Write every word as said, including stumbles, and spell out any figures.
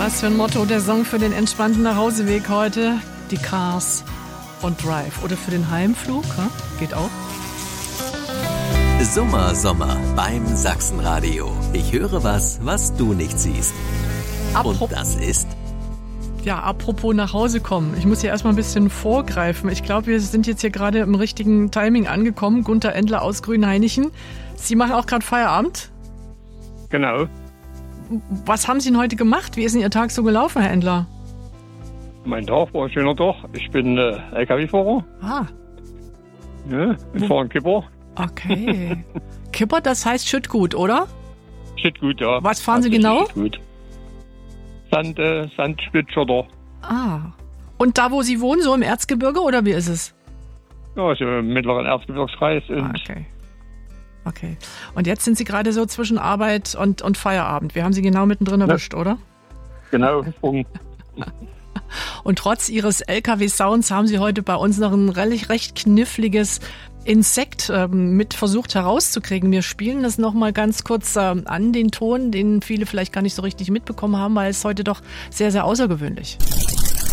Was für ein Motto, der Song für den entspannten Nachhauseweg heute. Die Cars und Drive. Oder für den Heimflug, ja? Geht auch. Summer Sommer beim Sachsenradio. Ich höre was, was du nicht siehst. Apro- Und das ist... Ja, apropos nach Hause kommen. Ich muss hier erstmal ein bisschen vorgreifen. Ich glaube, wir sind jetzt hier gerade im richtigen Timing angekommen. Gunter Endler aus Grünhainichen. Sie machen auch gerade Feierabend? Genau. Was haben Sie denn heute gemacht? Wie ist denn Ihr Tag so gelaufen, Herr Endler? Mein Tag war ein schöner Tag. Ich bin äh, L K W-Fahrer. Ah. Ja, ich fahre einen Kipper. Okay. Kipper, das heißt Schüttgut, oder? Schüttgut, ja. Was fahren Sie Das ist genau? Schüttgut. Sand, äh, Sandspittschotter. Ah. Und da, wo Sie wohnen, so im Erzgebirge, oder wie ist es? Ja, also im mittleren Erzgebirgskreis. Und Ah, okay. Okay. Und jetzt sind Sie gerade so zwischen Arbeit und, und Feierabend. Wir haben Sie genau mittendrin erwischt, oder? Genau. Und Und trotz Ihres L K W-Sounds haben Sie heute bei uns noch ein recht, recht kniffliges Insekt ähm, mit versucht herauszukriegen. Wir spielen das nochmal ganz kurz ähm, an, den Ton, den viele vielleicht gar nicht so richtig mitbekommen haben, weil es heute doch sehr, sehr außergewöhnlich.